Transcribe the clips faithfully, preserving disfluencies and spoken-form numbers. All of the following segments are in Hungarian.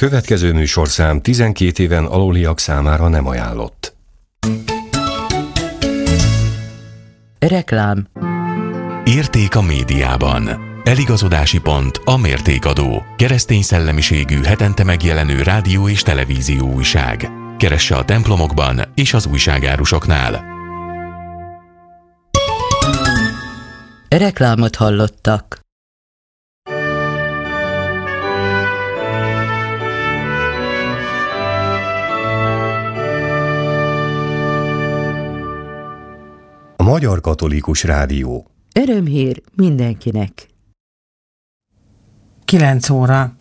következő műsorszám tizenkét éven aluliak számára nem ajánlott. Reklám. Érték a médiában. Eligazodási pont a Mértékadó. Keresztény szellemiségű hetente megjelenő rádió és televízió újság. Keresse a templomokban és az újságárusoknál. Reklámot hallottak. A Magyar Katolikus Rádió. Örömhír mindenkinek. kilenc óra.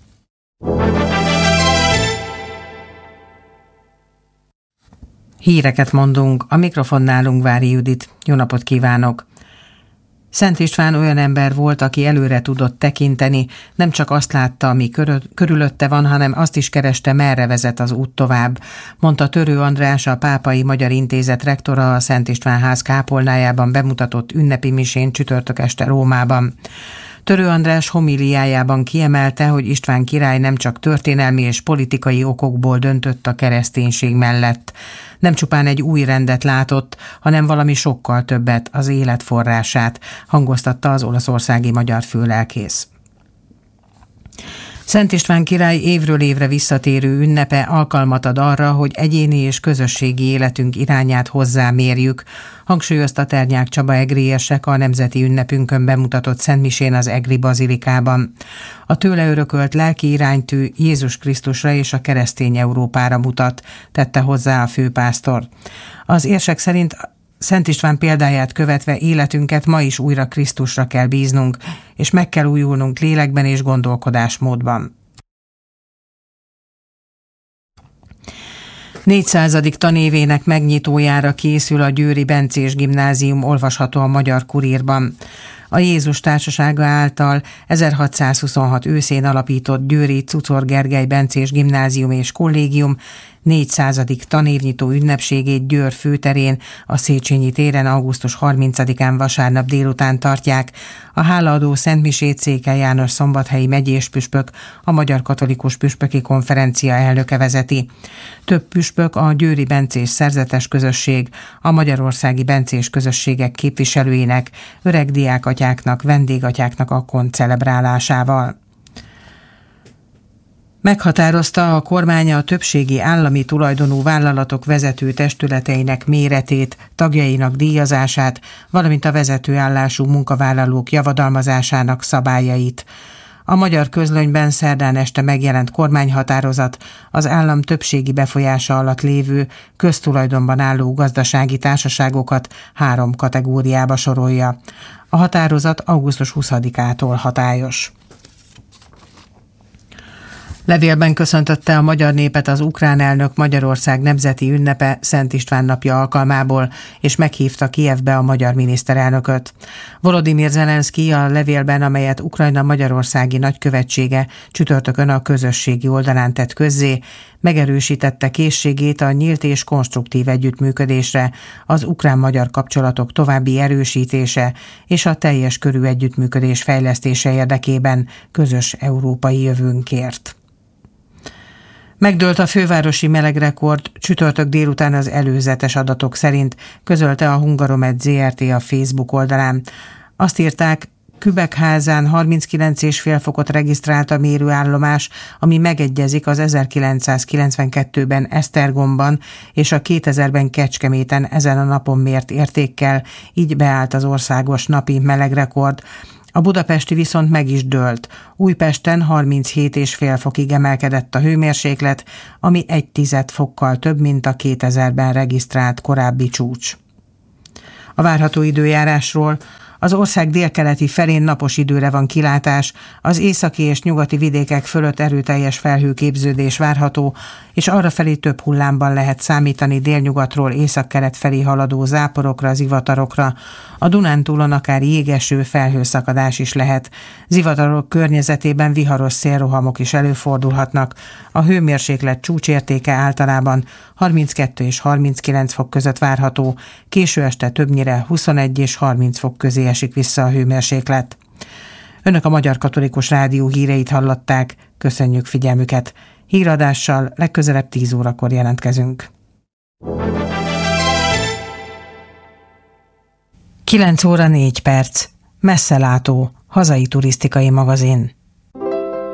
Híreket mondunk, a mikrofonnál Ungvári Judit. Jó napot kívánok! Szent István olyan ember volt, aki előre tudott tekinteni, nem csak azt látta, ami körülötte van, hanem azt is kereste, merre vezet az út tovább, mondta Törő András, a Pápai Magyar Intézet rektora a Szent István ház kápolnájában bemutatott ünnepi misén csütörtök este Rómában. Törő András homíliájában kiemelte, hogy István király nem csak történelmi és politikai okokból döntött a kereszténység mellett. Nem csupán egy új rendet látott, hanem valami sokkal többet, az élet forrását, hangoztatta az olaszországi magyar főlelkész. Szent István király évről évre visszatérő ünnepe alkalmat ad arra, hogy egyéni és közösségi életünk irányát hozzámérjük, hangsúlyozta Ternyák Csaba egriesek a nemzeti ünnepünkön bemutatott szentmisén az Egri bazilikában. A tőle örökölt lelki iránytű Jézus Krisztusra és a keresztény Európára mutat, tette hozzá a főpásztor. Az érsek szerint Szent István példáját követve életünket ma is újra Krisztusra kell bíznunk, és meg kell újulnunk lélekben és gondolkodásmódban. négyszázadik tanévének megnyitójára készül a Győri Bencés Gimnázium, olvasható a Magyar Kurírban. A Jézus Társasága által ezerhatszázhuszonhat őszén alapított Győri Czuczor Gergely Bencés Gimnázium és Kollégium négyszázadik tanévnyitó ünnepségét Győr főterén, a Széchenyi téren augusztus harmincadikán vasárnap délután tartják. A hálaadó szentmisét Székely János szombathelyi megyés püspök, a Magyar Katolikus Püspöki Konferencia elnöke vezeti. Több püspök, a győri bencés szerzetes közösség, a magyarországi bencés közösségek képviselőinek, öreg diákatyáknak, vendégatyáknak a kont celebrálásával. Meghatározta a kormánya a többségi állami tulajdonú vállalatok vezető testületeinek méretét, tagjainak díjazását, valamint a vezetőállású munkavállalók javadalmazásának szabályait. A Magyar Közlönyben szerdán este megjelent kormányhatározat az állam többségi befolyása alatt lévő, köztulajdonban álló gazdasági társaságokat három kategóriába sorolja. A határozat augusztus huszadikától hatályos. Levélben köszöntötte a magyar népet az ukrán elnök Magyarország nemzeti ünnepe Szent István napja alkalmából, és meghívta Kijevbe a magyar miniszterelnököt. Volodymyr Zelenszky a levélben, amelyet Ukrajna magyarországi nagykövetsége csütörtökön a közösségi oldalán tett közzé, megerősítette készségét a nyílt és konstruktív együttműködésre, az ukrán-magyar kapcsolatok további erősítése és a teljes körű együttműködés fejlesztése érdekében közös európai jövőnkért. Megdőlt a fővárosi melegrekord, csütörtök délután az előzetes adatok szerint, közölte a Hungaromed zé er té a Facebook oldalán. Azt írták, Kübekházán harminckilenc egész öt fokot regisztrált a mérőállomás, ami megegyezik az ezerkilencszázkilencvenkettőben Esztergomban és a kétezerben Kecskeméten ezen a napon mért értékkel, így beállt az országos napi melegrekord. A budapesti viszont meg is dőlt. Újpesten harminchét egész öt fokig emelkedett a hőmérséklet, ami egy tized fokkal több, mint a kétezerben regisztrált korábbi csúcs. A várható időjárásról: az ország délkeleti felén napos időre van kilátás, az északi és nyugati vidékek fölött erőteljes felhőképződés várható, és arrafelé több hullámban lehet számítani délnyugatról északkelet felé haladó záporokra, zivatarokra. A Dunántúlon akár jégeső, felhőszakadás is lehet. Zivatarok környezetében viharos szélrohamok is előfordulhatnak. A hőmérséklet csúcsértéke általában harminckettő és harminckilenc fok között várható, késő este többnyire huszonegy és harminc fok közé esik vissza a hőmérséklet. Önök a Magyar Katolikus Rádió híreit hallották, köszönjük figyelmüket, Híradással legközelebb tíz órakor jelentkezünk. kilenc óra négy perc. Messzelátó, hazai turisztikai magazin.